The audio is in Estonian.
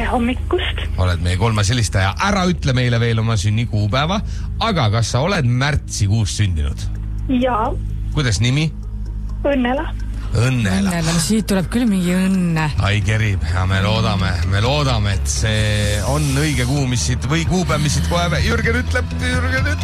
hommikust. Oled meie 3. helistaja. Ära ütle meile veel oma sünnikuupäeva, aga kas sa oled märtsikuus sündinud? Jaa. Kuidas nimi? Õnnela. Õnnela. Siit tuleb küll mingi õnne. Ai kerib ja me loodame, et see on õige kuu, mis siit või kuupäev, mis siit kohe Jürgen ütleb.